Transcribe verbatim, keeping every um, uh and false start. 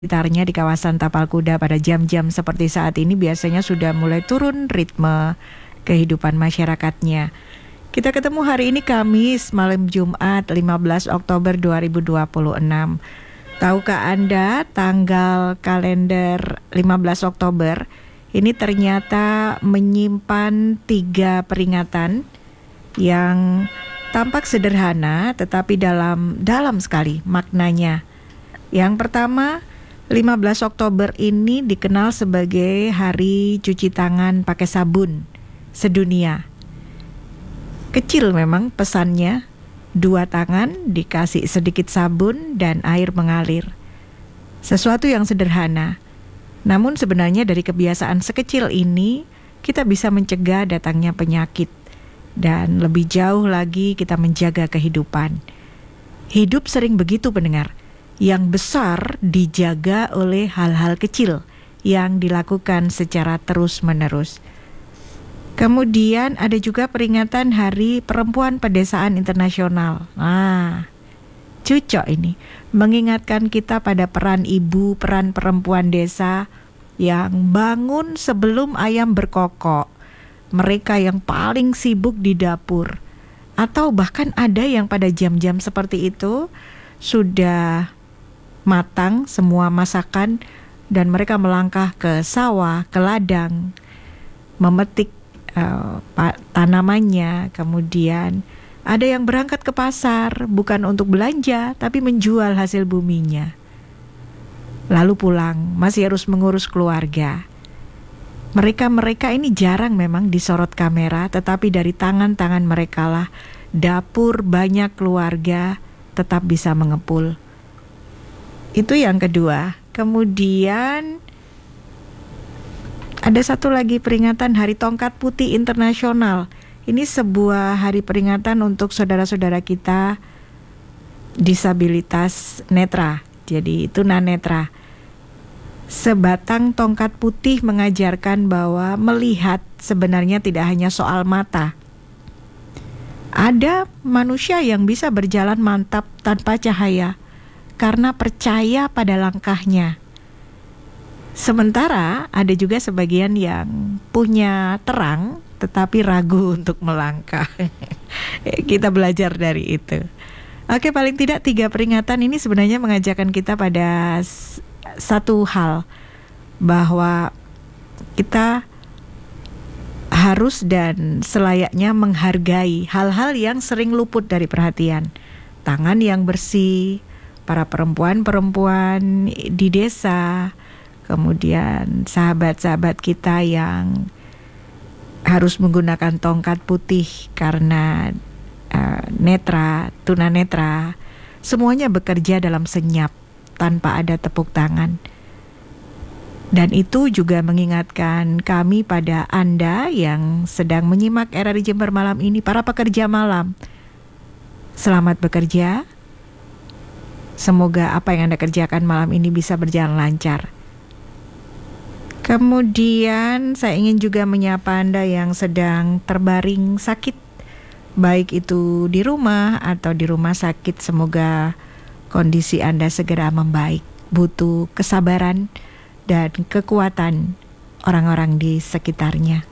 sekitarnya di kawasan Tapal Kuda pada jam-jam seperti saat ini biasanya sudah mulai turun ritme kehidupan masyarakatnya. Kita ketemu hari ini Kamis, malam Jumat lima belas Oktober dua ribu dua puluh enam. Tahukah Anda tanggal kalender lima belas Oktober ini ternyata menyimpan tiga peringatan yang tampak sederhana tetapi dalam dalam sekali maknanya. Yang pertama, lima belas Oktober ini dikenal sebagai Hari Cuci Tangan Pakai Sabun sedunia. Kecil memang pesannya, dua tangan dikasih sedikit sabun dan air mengalir. Sesuatu yang sederhana, namun sebenarnya dari kebiasaan sekecil ini kita bisa mencegah datangnya penyakit dan lebih jauh lagi kita menjaga kehidupan. Hidup sering begitu pendengar. Yang besar dijaga oleh hal-hal kecil yang dilakukan secara terus-menerus. Kemudian ada juga peringatan Hari Perempuan Pedesaan Internasional. Ah, cocok ini. Mengingatkan kita pada peran ibu, peran perempuan desa yang bangun sebelum ayam berkokok. Mereka yang paling sibuk di dapur. Atau bahkan ada yang pada jam-jam seperti itu sudah matang semua masakan dan mereka melangkah ke sawah, ke ladang, memetik uh, tanamannya. Kemudian ada yang berangkat ke pasar bukan untuk belanja tapi menjual hasil buminya. Lalu pulang, masih harus mengurus keluarga. Mereka-mereka ini jarang memang disorot kamera, tetapi dari tangan-tangan mereka lah dapur banyak keluarga tetap bisa mengepul. Itu yang kedua. Kemudian ada satu lagi peringatan Hari Tongkat Putih Internasional. Ini sebuah hari peringatan untuk saudara-saudara kita disabilitas netra. Jadi tunanetra. Sebatang tongkat putih mengajarkan bahwa melihat sebenarnya tidak hanya soal mata. Ada manusia yang bisa berjalan mantap tanpa cahaya karena percaya pada langkahnya. Sementara ada juga sebagian yang punya terang tetapi ragu untuk melangkah. Kita belajar dari itu. Oke, paling tidak tiga peringatan ini sebenarnya mengajarkan kita pada s- satu hal, bahwa kita harus dan selayaknya menghargai hal-hal yang sering luput dari perhatian. Tangan yang bersih, para perempuan-perempuan di desa, kemudian sahabat-sahabat kita yang harus menggunakan tongkat putih karena uh, netra, tunanetra, semuanya bekerja dalam senyap tanpa ada tepuk tangan. Dan itu juga mengingatkan kami pada Anda yang sedang menyimak Era di Jember malam ini, para pekerja malam. Selamat bekerja. Semoga apa yang Anda kerjakan malam ini bisa berjalan lancar. Kemudian saya ingin juga menyapa Anda yang sedang terbaring sakit, baik itu di rumah atau di rumah sakit. Semoga kondisi Anda segera membaik. Butuh kesabaran dan kekuatan orang-orang di sekitarnya.